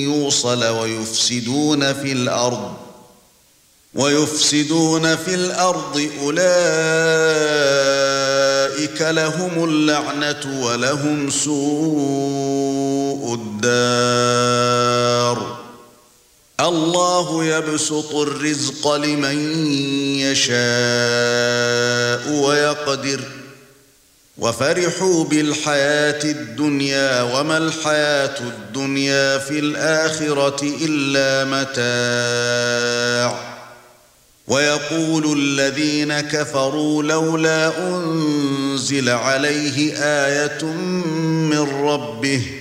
يوصل ويفسدون في الأرض أولئك لهم اللعنة ولهم سوء الدار الله يبسط الرزق لمن يشاء ويقدر وفرحوا بالحياة الدنيا وما الحياة الدنيا في الآخرة إلا متاع ويقول الذين كفروا لولا أنزل عليه آية من ربه